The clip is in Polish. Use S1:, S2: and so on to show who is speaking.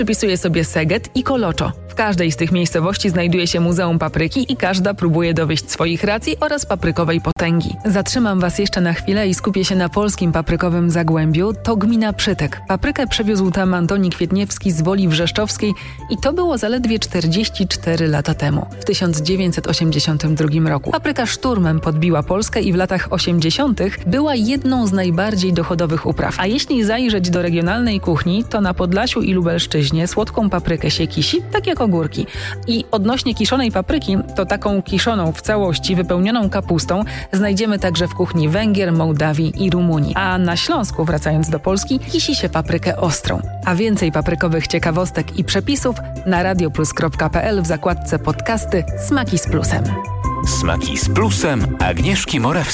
S1: Przypisuję sobie Szeged i Koloczo. W każdej z tych miejscowości znajduje się Muzeum Papryki i każda próbuje dowieść swoich racji oraz paprykowej potęgi. Zatrzymam Was jeszcze na chwilę i skupię się na polskim paprykowym Zagłębiu. To gmina Przytek. Paprykę przewiózł tam Antoni Kwietniewski z Woli Wrzeszczowskiej i to było zaledwie 44 lata temu, w 1982 roku. Papryka szturmem podbiła Polskę i w latach 80. była jedną z najbardziej dochodowych upraw. A jeśli zajrzeć do regionalnej kuchni, to na Podlasiu i Lubelszczyźnie słodką paprykę się kisi, tak jak ogórki. I odnośnie kiszonej papryki, to taką kiszoną w całości, wypełnioną kapustą, znajdziemy także w kuchni Węgier, Mołdawii i Rumunii. A na Śląsku, wracając do Polski, kisi się paprykę ostrą. A więcej paprykowych ciekawostek i przepisów na radioplus.pl w zakładce podcasty Smaki z Plusem.
S2: Smaki z Plusem Agnieszki Morawskiej.